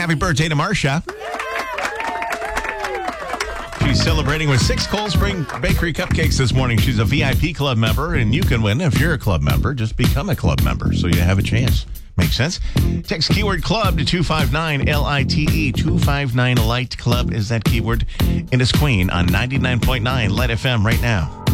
happy birthday to Marcia. She's celebrating with 6 Cold Spring Bakery cupcakes this morning. She's a VIP club member, and you can win if you're a club member. Just become a club member so you have a chance. Makes sense? Text keyword club to 259-LITE. 259-LITE club is that keyword. And it's Queen on 99.9 Light FM right now.